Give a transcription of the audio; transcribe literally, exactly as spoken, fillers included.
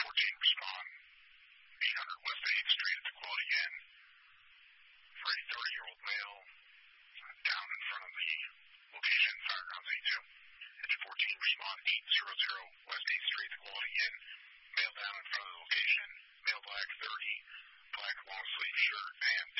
fourteen, respond eight hundred West eighth Street at the Quality Inn for a thirty-year-old male uh, down in front of the location, Firegrounds A two. Engine fourteen, respond eight hundred West eighth Street at the Quality Inn, male down in front of the location, male black thirty, black long sleeve shirt, and